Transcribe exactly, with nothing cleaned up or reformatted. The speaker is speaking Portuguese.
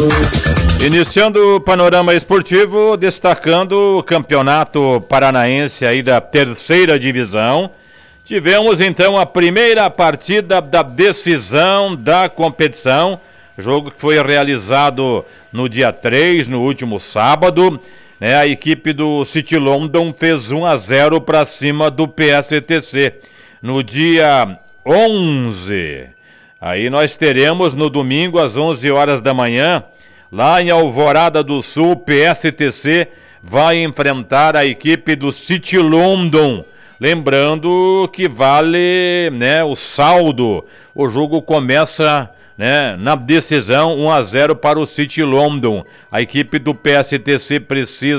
Iniciando o panorama esportivo, destacando o campeonato paranaense aí da terceira divisão. Tivemos então a primeira partida da decisão da competição, jogo que foi realizado no dia três, no último sábado. Né? A equipe do City London fez um a zero para cima do P S T C. No dia onze, aí nós teremos no domingo às onze horas da manhã, lá em Alvorada do Sul, o P S T C vai enfrentar a equipe do City London. Lembrando que vale, né, o saldo. O jogo começa, né, na decisão um a zero para o City London. A equipe do P S T C precisa